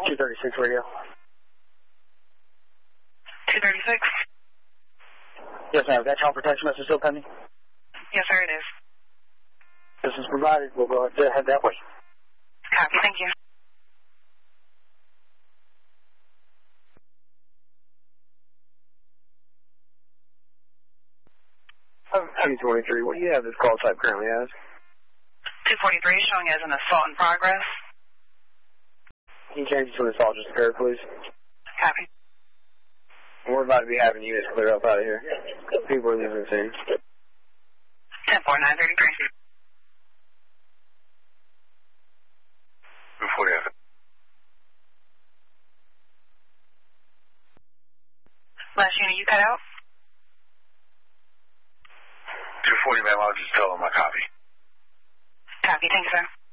236 radio. 236? Yes, ma'am. That child protection message still pending? Yes, sir, it is. This is provided. We'll go ahead that way. Copy, thank you. Penny 23, what do you have this call type currently as? 243 showing as an assault in progress. Can you change it to an assault just occurred, please? Copy. We're about to be having units clear up out of here. People are leaving the scene. 10-4, 933. 240. Last unit, you cut out? 240, ma'am. I'll just tell them my copy. Copy, thank you, sir.